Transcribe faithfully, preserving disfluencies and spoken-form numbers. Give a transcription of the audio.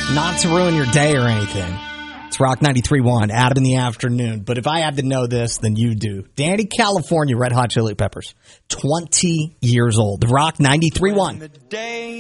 Not to ruin your day or anything. It's Rock ninety-three point one, Adam in the afternoon. But if I had to know this, then you do. Danny California, Red Hot Chili Peppers. twenty years old. Rock ninety-three point one.